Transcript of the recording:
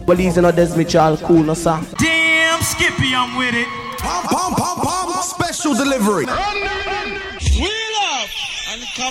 Well, he's in a Des Mitchell, cool, no sir. Damn, Skippy, I'm with it. Pom, pom, pom, pom, special delivery.